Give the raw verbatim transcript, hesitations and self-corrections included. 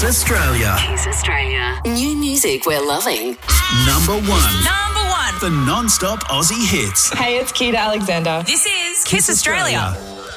Kiss Australia. Kiss Australia. New music we're loving. Number one. Number one. The non-stop Aussie hits. Hey, it's Keita Alexander. This is Kiss Kiss Australia. Australia.